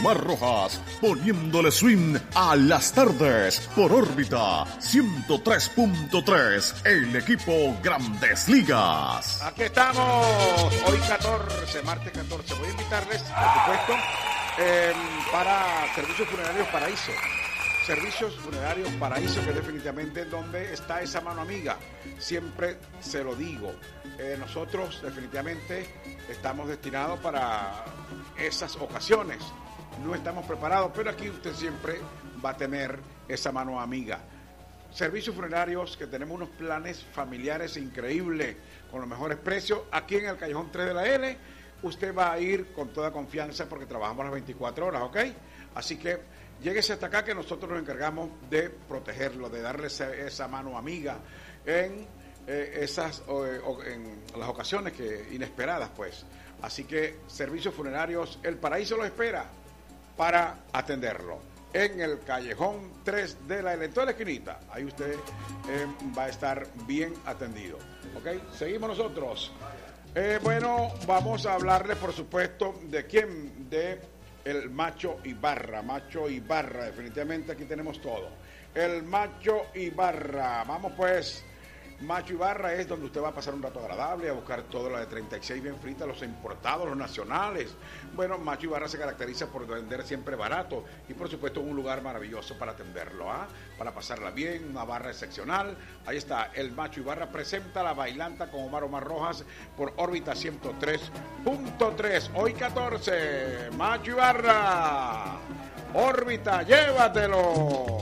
Omar Rojas, poniéndole swing a las tardes por órbita 103.3, el equipo Grandes Ligas. Aquí estamos, hoy 14, martes 14. Voy a invitarles, por supuesto, para Servicios Funerarios Paraíso. Servicios Funerarios Paraíso, que definitivamente es donde está esa mano amiga. Siempre se lo digo. Nosotros definitivamente estamos destinados para esas ocasiones. No estamos preparados, pero aquí usted siempre va a tener esa mano amiga. Servicios funerarios, que tenemos unos planes familiares increíbles, con los mejores precios. Aquí en el Callejón 3 de la L, usted va a ir con toda confianza porque trabajamos las 24 horas, ¿ok? Así que lléguese hasta acá, que nosotros nos encargamos de protegerlo, de darle esa mano amiga en las ocasiones inesperadas, pues. Así que Servicios Funerarios El Paraíso lo espera para atenderlo en el Callejón 3 de la L, en toda la esquinita. Ahí usted va a estar bien atendido, ¿ok? Seguimos nosotros. Bueno, vamos a hablarle, por supuesto, ¿de quién? De el Macho Ibarra. Macho Ibarra, definitivamente aquí tenemos todo. El Macho Ibarra. Vamos pues. Macho Ibarra es donde usted va a pasar un rato agradable, a buscar todo lo de 36 bien frita, los importados, los nacionales. Bueno, Macho Ibarra se caracteriza por vender siempre barato y por supuesto un lugar maravilloso para atenderlo, para pasarla bien, una barra excepcional. Ahí está, el Macho Ibarra presenta La Bailanta con Omar Rojas por órbita 103.3. Hoy 14, Macho Ibarra, órbita, llévatelo.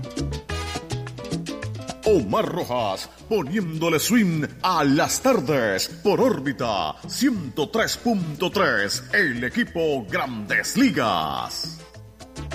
Omar Rojas, poniéndole swing a las tardes por órbita 103.3, el equipo Grandes Ligas.